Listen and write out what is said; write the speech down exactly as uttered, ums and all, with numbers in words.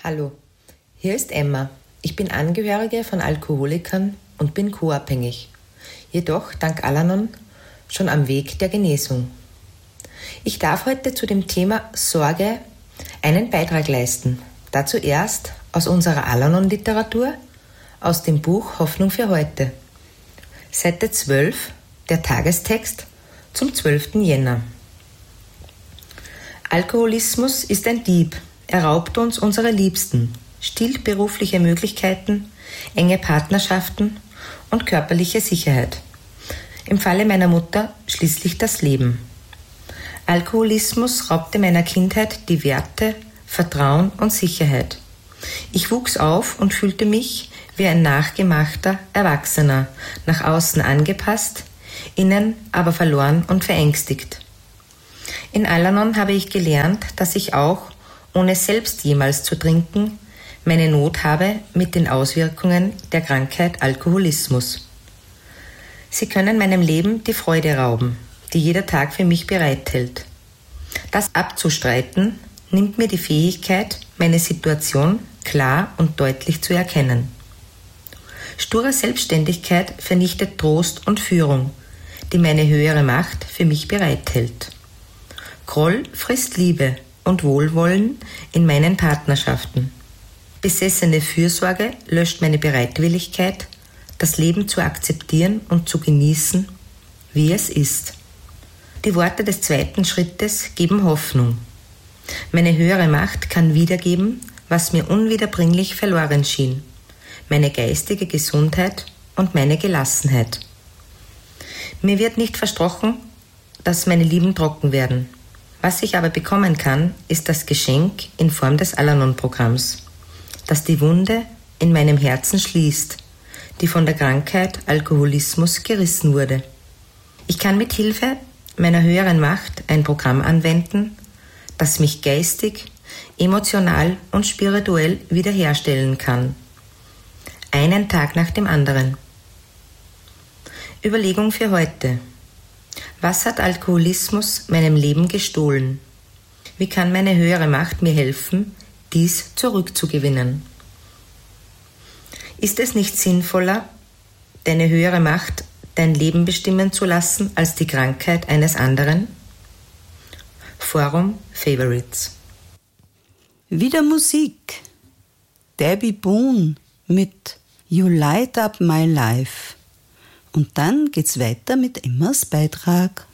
Hallo, hier ist Emma. Ich bin Angehörige von Alkoholikern und bin co-abhängig. Jedoch dank Al-Anon schon am Weg der Genesung. Ich darf heute zu dem Thema Sorge einen Beitrag leisten. Dazu erst aus unserer Al-Anon-Literatur, aus dem Buch Hoffnung für heute. Seite zwölf, der Tagestext zum zwölften Jänner. Alkoholismus ist ein Dieb. Er raubt uns unsere Liebsten, stiehlt berufliche Möglichkeiten, enge Partnerschaften und körperliche Sicherheit. Im Falle meiner Mutter schließlich das Leben. Alkoholismus raubte meiner Kindheit die Werte, Vertrauen und Sicherheit. Ich wuchs auf und fühlte mich wie ein nachgemachter Erwachsener, nach außen angepasst, innen aber verloren und verängstigt. In Al-Anon habe ich gelernt, dass ich auch, ohne selbst jemals zu trinken, meine Not habe mit den Auswirkungen der Krankheit Alkoholismus. Sie können meinem Leben die Freude rauben, die jeder Tag für mich bereithält. Das abzustreiten nimmt mir die Fähigkeit, meine Situation klar und deutlich zu erkennen. Sture Selbstständigkeit vernichtet Trost und Führung, die meine höhere Macht für mich bereithält. Groll frisst Liebe und Wohlwollen in meinen Partnerschaften. Besessene Fürsorge löscht meine Bereitwilligkeit, das Leben zu akzeptieren und zu genießen, wie es ist. Die Worte des zweiten Schrittes geben Hoffnung. Meine höhere Macht kann wiedergeben, was mir unwiederbringlich verloren schien. Meine geistige Gesundheit und meine Gelassenheit. Mir wird nicht versprochen, dass meine Lieben trocken werden. Was ich aber bekommen kann, ist das Geschenk in Form des Al-Anon-Programms, das die Wunde in meinem Herzen schließt, die von der Krankheit Alkoholismus gerissen wurde. Ich kann mit Hilfe meiner höheren Macht ein Programm anwenden, das mich geistig, emotional und spirituell wiederherstellen kann. Einen Tag nach dem anderen. Überlegung für heute. Was hat Alkoholismus meinem Leben gestohlen? Wie kann meine höhere Macht mir helfen, dies zurückzugewinnen? Ist es nicht sinnvoller, deine höhere Macht dein Leben bestimmen zu lassen, als die Krankheit eines anderen? Forum Favorites. Wieder Musik. Debbie Boone mit You Light Up My Life. Und dann geht's weiter mit Emmas Beitrag.